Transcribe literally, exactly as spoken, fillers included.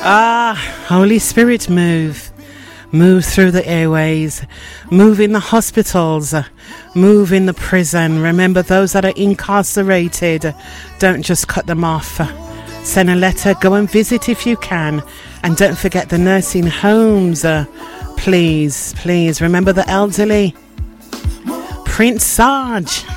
Ah, Holy Spirit, move. Move through the airways. Move in the hospitals. Move in the prison. Remember those that are incarcerated. Don't just cut them off. Send a letter. Go and visit if you can. And don't forget the nursing homes. Uh, please, please. Remember the elderly. Prince Sarge.